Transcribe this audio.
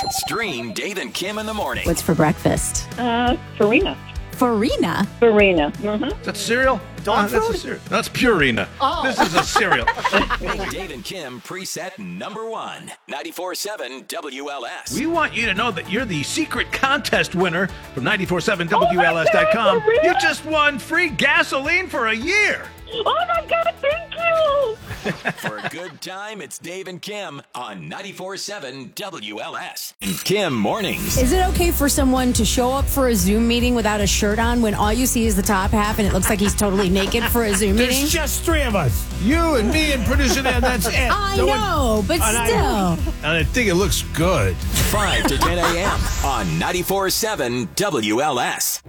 Stream Dave and Kim in the morning. What's for breakfast? Farina. Farina? Farina. Mm-hmm. Is that cereal? That's a cereal. That's Purina. Oh. This is a cereal. Dave and Kim preset number 1. 94.7 WLS. We want you to know that you're the secret contest winner from 947WLS.com. for real? You just won free gasoline for a year. Oh, my God, thank you. For a good time, it's Dave and Kim on 94.7 WLS. Kim Mornings. Is it okay for someone to show up for a Zoom meeting without a shirt on when all you see is the top half and it looks like he's totally naked for a Zoom meeting? There's just 3 of us. You and me and producer Dan, that's it. I know, but still. And I think it looks good. 5 to 10 a.m. on 94.7 WLS.